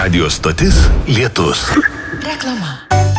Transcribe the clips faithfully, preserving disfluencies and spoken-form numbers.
Radio stotis Lietus. Reklama.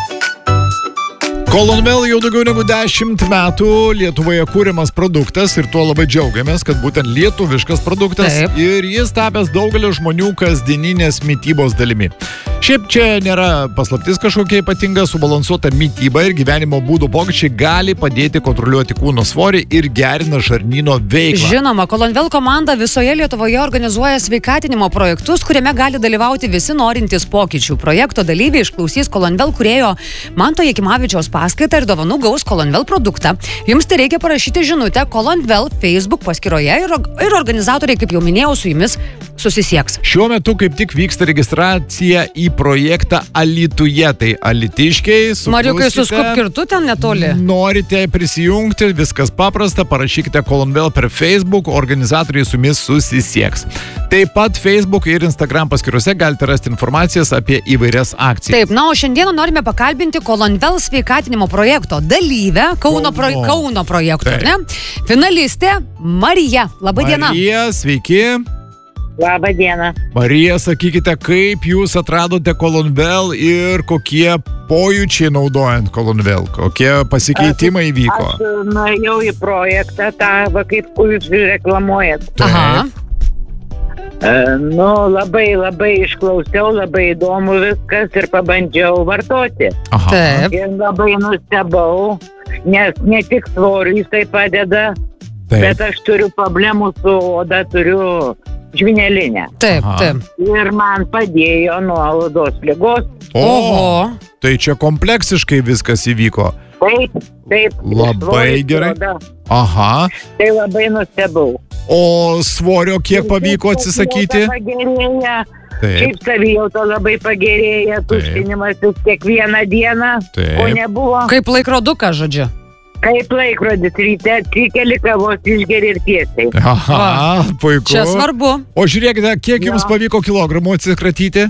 Colonvel jau daugiau negu dešimt metų Lietuvoje kūriamas produktas ir tuo labai džiaugiamės, kad būtent lietuviškas produktas. Taip. Ir jis tapęs daugelio žmonių kasdieninės mitybos dalimi. Šiaip čia nėra paslaptis kažkokia ypatinga, subalansuota mityba ir gyvenimo būdo pokyčiai gali padėti kontroliuoti kūno svorį ir gerina žarnyno veiklą. Žinoma, Colonvel komanda visoje Lietuvoje organizuoja sveikatinimo projektus, kuriame gali dalyvauti visi norintys pokyčių. Projekto dalyviai išklausys Colonvel kūrėjo Manto Jakimavičiaus paskaitą ir dovanų gaus Colonvel produktą. Jums tai reikia parašyti žinutę Colonvel Facebook paskyroje ir, ir organizatoriai, kaip jau minėjau, su jumis susisieks. Šiuo metu kaip tik vyksta registracija į projektą Alytuje, tai alytiškiai. Mariukai, suskub kirtu ten netoli. Norite prisijungti, viskas paprasta, parašykite Colonvel per Facebook, organizatoriai su jumis susisieks. Taip pat Facebook ir Instagram paskyrose galite rasti informacijas apie įvairias akcijas. Taip, na, o šiandieną norime pakalbinti Colonvel sveikatinimo projekto dalyvę, Kauno, pro, Kauno projekto, Taip. ne? Finalistė Marija. Labą dieną. Marija, sveiki. Labą dieną. Marija, sakykite, kaip jūs atradote Colonvel ir kokie pojūčiai naudojant Colonvel, kokie pasikeitimai įvyko? Aš nuėjau į projektą, tą, va, kaip jūs reklamuojat. Aha. E, nu, labai, labai išklausiau, labai įdomu viskas ir pabandžiau vartoti. Aha. Taip. Ir labai nustebau, nes ne tik svoriui jisai padeda, Taip. bet aš turiu problemų su oda, turiu žvynelinę. Taip, Aha. taip. Ir man padėjo nuo odos ligos. Oho. Tai čia kompleksiškai viskas įvyko. Taip, taip. Labai svoris, gerai. oda. Aha. Tai labai nustebau. O svorio kiek pavyko atsisakyti? Pagerėja. Taip. Šiaip savijauta labai pagerėja, tuštinimas kiekvieną dieną, Taip. ko nebuvo. Kaip laikrodukas, žodžiu. Kaip laikrodis ryte, atsikeli kavos išgeri ir tiesiai. Aha, puiku. Čia svarbu. O žiūrėkite, kiek jums Jo. pavyko kilogramų atsikratyti?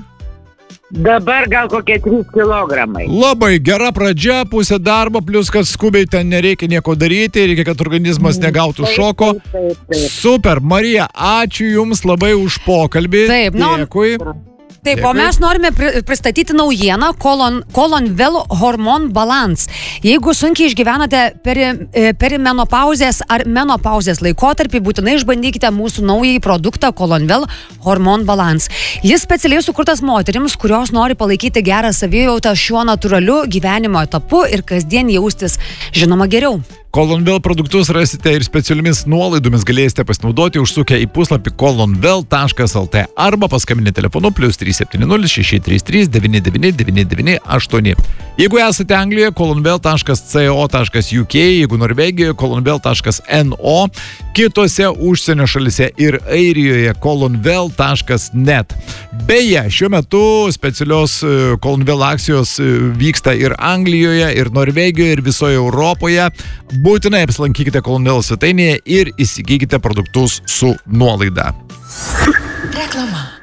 Dabar gal kokie trys kilogramai. Labai gera pradžia, pusė darbo, plus kad skubiai ten nereikia nieko daryti, reikia, kad organizmas negautų Taip, šoko. Taip, taip, taip. Super, Marija, ačiū Jums labai už pokalbį. Taip, na, Dėkui. Taip, o Dėkui. mes norime pri- pristatyti naujieną Colon, Colonvel Hormon Balance. Jeigu sunkiai išgyvenate peri, e, perimenopauzės ar menopauzės laikotarpį, būtinai išbandykite mūsų naująjį produktą Colonvel Hormon Balance. Jis specialiai sukurtas moterims, kurios nori palaikyti gerą savijautą šiuo natūraliu gyvenimo etapu ir kasdien jaustis, žinoma, geriau. Colonvel produktus rasite ir specialiomis nuolaidomis galėsite pasinaudoti užsukę į puslapį colonvel taškas lt arba paskambinę telefonu plus trys septyni nulis šeši trys trys devyni devyni devyni devyni aštuoni. Jeigu esate Anglijoje, colonvel taškas co taškas uk, jeigu Norvegijoje, colonvel taškas no, kitose užsienio šalise ir Airijoje colonvel taškas net. Beje, šiuo metu specialios e, Colonvel akcijos e, vyksta ir Anglijoje, ir Norvegijoje, ir visoje Europoje. Būtinai apsilankykite Colonvel svetainėje ir įsigykite produktus su nuolaida. Reklama.